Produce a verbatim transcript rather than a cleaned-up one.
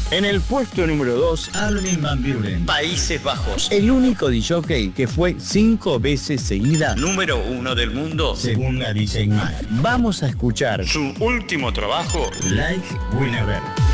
En el puesto número dos, Armin van Buuren, Países Bajos. el único disc-jockey que fue cinco veces seguida Número uno del mundo. según la D J Mag. Vamos a escuchar Su último trabajo. Like Whenever.